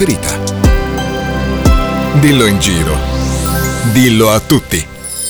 preferita. Dillo in giro. Dillo a tutti.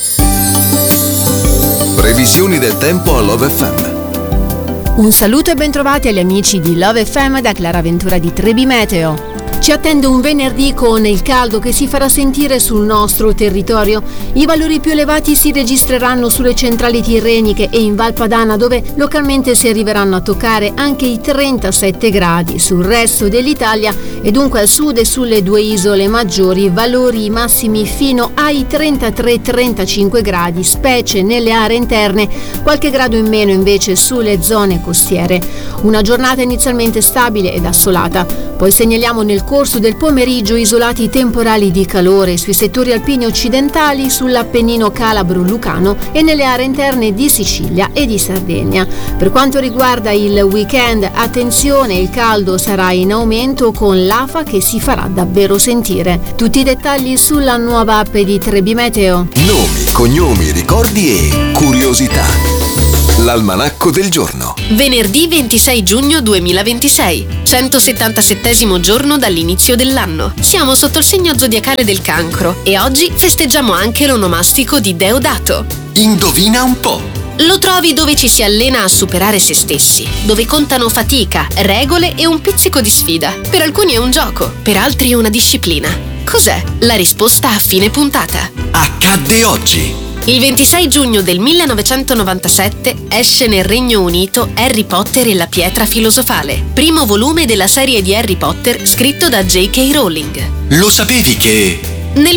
Previsioni del tempo a Love FM. Un saluto e bentrovati agli amici di Love FM da Clara Ventura di Trebi Meteo. Ci attende un venerdì con il caldo che si farà sentire sul nostro territorio. I valori più elevati si registreranno sulle centrali tirreniche e in Val Padana, dove localmente si arriveranno a toccare anche i 37 gradi. Sul resto dell'Italia e dunque al sud e sulle due isole maggiori, valori massimi fino ai 33-35 gradi, specie nelle aree interne, qualche grado in meno invece sulle zone costiere. Una giornata inizialmente stabile ed assolata. Poi segnaliamo nel corso del pomeriggio isolati temporali di calore sui settori alpini occidentali, sull'Appennino calabro-lucano e nelle aree interne di Sicilia e di Sardegna. Per quanto riguarda il weekend, attenzione, il caldo sarà in aumento con l'afa che si farà davvero sentire. Tutti i dettagli sulla nuova app di Trebi Meteo. Nomi, cognomi, ricordi e curiosità. L'almanacco del giorno. Venerdì 26 giugno 2026, 177° giorno dall'inizio dell'anno. Siamo sotto il segno zodiacale del Cancro e oggi festeggiamo anche l'onomastico di Deodato. Indovina un po'. Lo trovi dove ci si allena a superare se stessi, dove contano fatica, regole e un pizzico di sfida. Per alcuni è un gioco, per altri una disciplina. Cos'è? La risposta a fine puntata. Accadde oggi. Il 26 giugno del 1997 esce nel Regno Unito Harry Potter e la pietra filosofale, primo volume della serie di Harry Potter scritto da J.K. Rowling. Lo sapevi che... Nel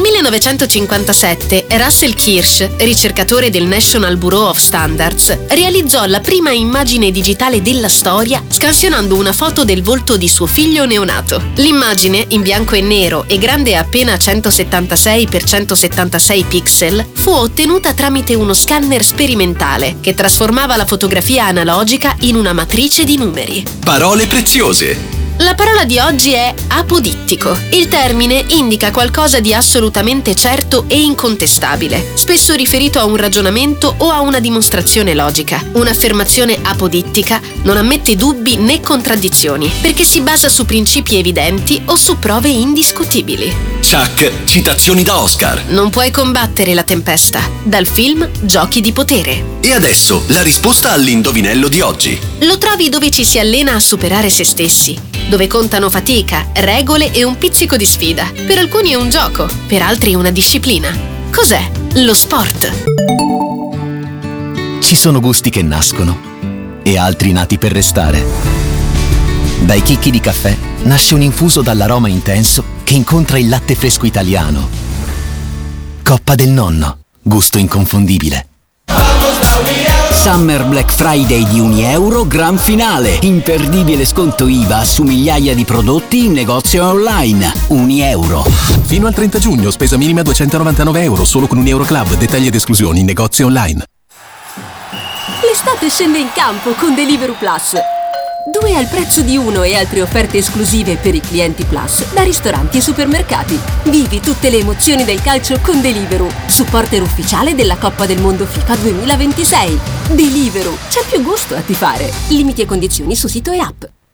1957 Russell Kirsch, ricercatore del National Bureau of Standards, realizzò la prima immagine digitale della storia scansionando una foto del volto di suo figlio neonato. L'immagine, in bianco e nero e grande appena 176 x 176 pixel, fu ottenuta tramite uno scanner sperimentale che trasformava la fotografia analogica in una matrice di numeri. Parole preziose. La parola di oggi è apodittico. Il termine indica qualcosa di assolutamente certo e incontestabile, spesso riferito a un ragionamento o a una dimostrazione logica. Un'affermazione apodittica non ammette dubbi né contraddizioni, perché si basa su principi evidenti o su prove indiscutibili. Chuck, citazioni da Oscar. Non puoi combattere la tempesta. Dal film Giochi di potere. E adesso la risposta all'indovinello di oggi. Lo trovi dove ci si allena a superare se stessi, dove contano fatica, regole e un pizzico di sfida. Per alcuni è un gioco, per altri una disciplina. Cos'è? Lo sport. Ci sono gusti che nascono e altri nati per restare. Dai chicchi di caffè nasce un infuso dall'aroma intenso che incontra il latte fresco italiano. Coppa del nonno, gusto inconfondibile. Summer Black Friday di €1, gran finale. Imperdibile sconto IVA su migliaia di prodotti in negozio e online. €1. Fino al 30 giugno, spesa minima €299, solo con €1 Club. Dettagli ed esclusioni in negozio e online. L'estate scende in campo con Deliveroo Plus. 2 al prezzo di 1 e altre offerte esclusive per i clienti Plus da ristoranti e supermercati. Vivi tutte le emozioni del calcio con Deliveroo, supporter ufficiale della Coppa del Mondo FIFA 2026. Deliveroo, c'è più gusto a tifare. Limiti e condizioni su sito e app.